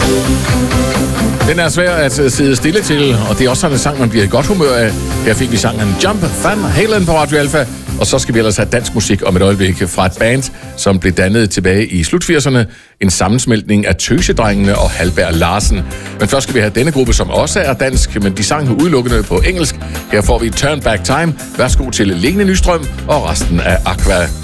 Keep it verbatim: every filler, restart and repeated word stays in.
Den er svær at sidde stille til, og det er også sådan en sang, man bliver i godt humør af. Her fik vi sangen Jump, Van Halen på Radio Alpha, og så skal vi ellers have dansk musik om et øjeblik fra et band, som blev dannet tilbage i slut firserne. En sammensmeltning af Tøsedrengene og Halberg Larsen. Men først skal vi have denne gruppe, som også er dansk, men de sang udelukkende på engelsk. Her får vi Turn Back Time. Værsgo til Lene Nystrøm og resten af Aqua.